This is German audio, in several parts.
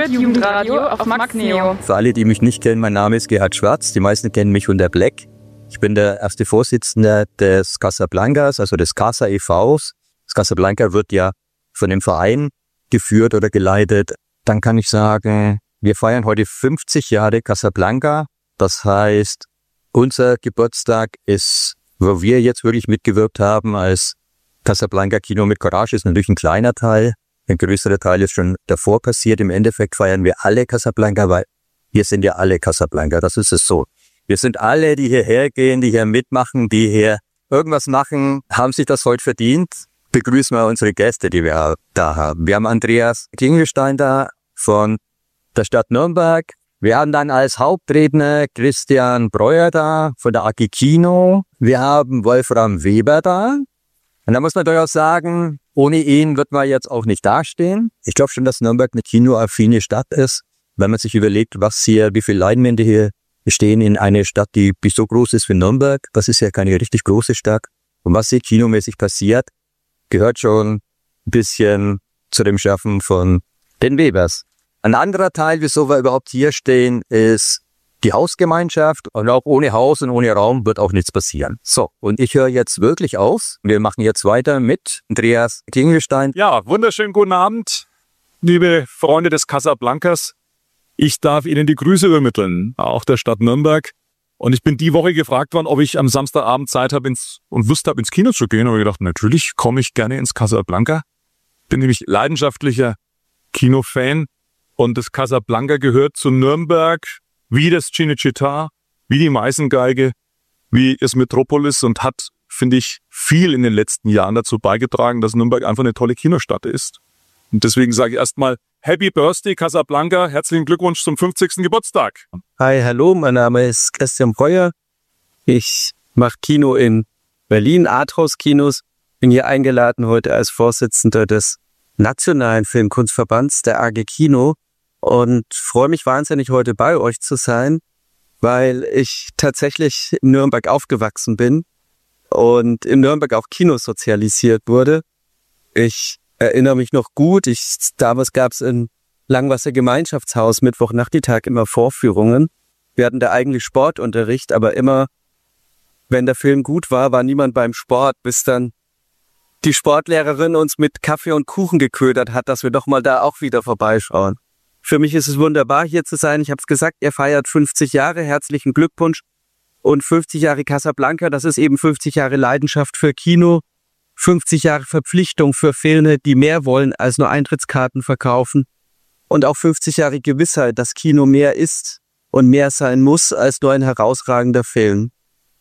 Jugendradio auf Max Neo. Für alle, die mich nicht kennen, mein Name ist Gerhard Schwarz. Die meisten kennen mich unter Black. Ich bin der erste Vorsitzende des Casablancas, also des Casa e.V.s. Das Casablanca wird ja von dem Verein geführt oder geleitet. Dann kann ich sagen, wir feiern heute 50 Jahre Casablanca. Das heißt, unser Geburtstag ist, wo wir jetzt wirklich mitgewirkt haben als Casablanca Kino mit Courage, ist natürlich ein kleiner Teil. Ein größerer Teil ist schon davor passiert. Im Endeffekt feiern wir alle Casablanca, weil wir sind ja alle Casablanca. Das ist es so. Wir sind alle, die hierher gehen, die hier mitmachen, die hier irgendwas machen, haben sich das heute verdient. Begrüßen wir unsere Gäste, die wir da haben. Wir haben Andreas Klingelstein da von der Stadt Nürnberg. Wir haben dann als Hauptredner Christian Breuer da von der AG Kino. Wir haben Wolfram Weber da. Und da muss man durchaus sagen, ohne ihn wird man jetzt auch nicht dastehen. Ich glaube schon, dass Nürnberg eine kinoaffine Stadt ist, wenn man sich überlegt, wie viele Leinwände hier stehen in einer Stadt, die so groß ist wie Nürnberg. Das ist ja keine richtig große Stadt. Und was hier kinomäßig passiert, gehört schon ein bisschen zu dem Schaffen von den Webers. Ein anderer Teil, wieso wir überhaupt hier stehen, ist die Hausgemeinschaft. Und auch ohne Haus und ohne Raum wird auch nichts passieren. So, und ich höre jetzt wirklich auf. Wir machen jetzt weiter mit Andreas Klingelstein. Ja, wunderschönen guten Abend, liebe Freunde des Casablancas. Ich darf Ihnen die Grüße übermitteln, auch der Stadt Nürnberg. Und ich bin die Woche gefragt worden, ob ich am Samstagabend Zeit habe ins Kino zu gehen. Und ich gedacht, natürlich komme ich gerne ins Casablanca. Bin nämlich leidenschaftlicher Kinofan. Und das Casablanca gehört zu Nürnberg, wie das Cinecittà, wie die Meißengeige, wie das Metropolis und hat, finde ich, viel in den letzten Jahren dazu beigetragen, dass Nürnberg einfach eine tolle Kinostadt ist. Und deswegen sage ich erstmal Happy Birthday Casablanca, herzlichen Glückwunsch zum 50. Geburtstag. Hi, hallo, mein Name ist Christian Breuer. Ich mache Kino in Berlin, Arthouse-Kinos. Bin hier eingeladen heute als Vorsitzender des Nationalen Filmkunstverbands der AG Kino und freue mich wahnsinnig, heute bei euch zu sein, weil ich tatsächlich in Nürnberg aufgewachsen bin und in Nürnberg auch Kino sozialisiert wurde. Ich erinnere mich noch gut, damals gab es in Langwasser Gemeinschaftshaus Mittwochnachmittag immer Vorführungen. Wir hatten da eigentlich Sportunterricht, aber immer, wenn der Film gut war, war niemand beim Sport, bis dann die Sportlehrerin uns mit Kaffee und Kuchen geködert hat, dass wir doch mal da auch wieder vorbeischauen. Für mich ist es wunderbar, hier zu sein. Ich habe es gesagt, ihr feiert 50 Jahre, herzlichen Glückwunsch. Und 50 Jahre Casablanca, das ist eben 50 Jahre Leidenschaft für Kino, 50 Jahre Verpflichtung für Filme, die mehr wollen als nur Eintrittskarten verkaufen. Und auch 50 Jahre Gewissheit, dass Kino mehr ist und mehr sein muss als nur ein herausragender Film.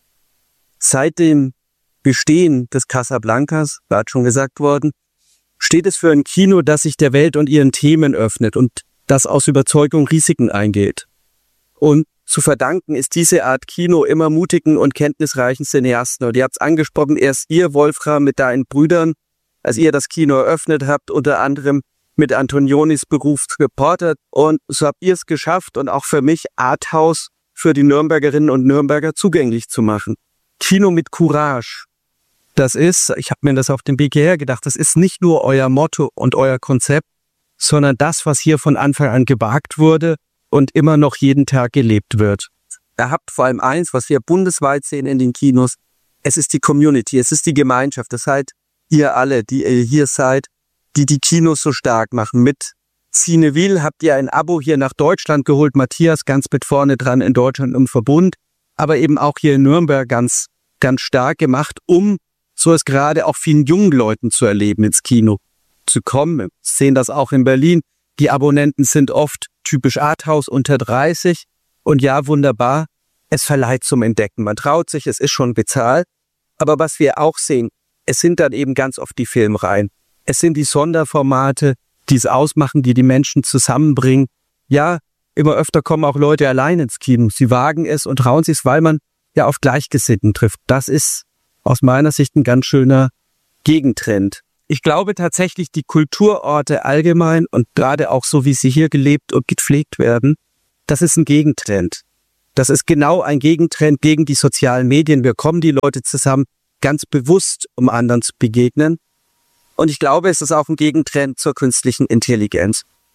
Seit dem Bestehen des Casablancas, war schon gesagt worden, steht es für ein Kino, das sich der Welt und ihren Themen öffnet und das aus Überzeugung Risiken eingeht. Und zu verdanken ist diese Art Kino immer mutigen und kenntnisreichen Cineasten. Und ihr habt es angesprochen, erst ihr, Wolfram, mit deinen Brüdern, als ihr das Kino eröffnet habt, unter anderem mit Antonionis Berufsreporter. Und so habt ihr es geschafft und auch für mich Arthouse für die Nürnbergerinnen und Nürnberger zugänglich zu machen. Kino mit Courage. Das ist, ich habe mir das auf dem BGR gedacht, das ist nicht nur euer Motto und euer Konzept, sondern das, was hier von Anfang an gewagt wurde und immer noch jeden Tag gelebt wird. Ihr habt vor allem eins, was wir bundesweit sehen in den Kinos, es ist die Community, es ist die Gemeinschaft. Das seid ihr alle, die ihr hier seid, die Kinos so stark machen. Mit Cineville habt ihr ein Abo hier nach Deutschland geholt, Matthias ganz mit vorne dran in Deutschland im Verbund, aber eben auch hier in Nürnberg ganz stark gemacht, um so es gerade auch vielen jungen Leuten zu erleben, ins Kino zu kommen. Wir sehen das auch in Berlin. Die Abonnenten sind oft typisch Arthouse unter 30. Und ja, wunderbar, es verleiht zum Entdecken. Man traut sich, es ist schon bezahlt. Aber was wir auch sehen, es sind dann eben ganz oft die Filmreihen. Es sind die Sonderformate, die es ausmachen, die Menschen zusammenbringen. Ja, immer öfter kommen auch Leute allein ins Kino. Sie wagen es und trauen sich, weil man ja auf Gleichgesinnten trifft. Das ist aus meiner Sicht ein ganz schöner Gegentrend. Ich glaube tatsächlich, die Kulturorte allgemein und gerade auch so, wie sie hier gelebt und gepflegt werden, das ist ein Gegentrend. Das ist genau ein Gegentrend gegen die sozialen Medien. Wir kommen die Leute zusammen ganz bewusst, um anderen zu begegnen. Und ich glaube, es ist auch ein Gegentrend zur künstlichen Intelligenz.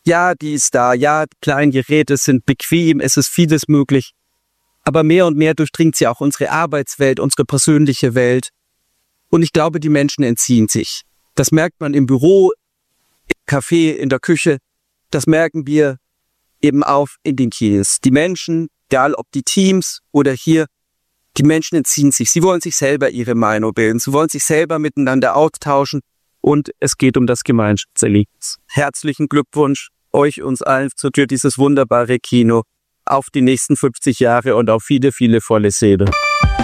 Ja, die ist da. Ja, kleine Geräte sind bequem. Es ist vieles möglich. Aber mehr und mehr durchdringt sie auch unsere Arbeitswelt, unsere persönliche Welt. Und ich glaube, die Menschen entziehen sich. Das merkt man im Büro, im Café, in der Küche. Das merken wir eben auch in den Kinos. Die Menschen, egal ob die Teams oder hier, die Menschen entziehen sich. Sie wollen sich selber ihre Meinung bilden. Sie wollen sich selber miteinander austauschen. Und es geht um das Gemeinschaftserlebnis. Herzlichen Glückwunsch euch, uns allen, für dieses wunderbare Kino. Auf die nächsten 50 Jahre und auf viele, viele volle Säle.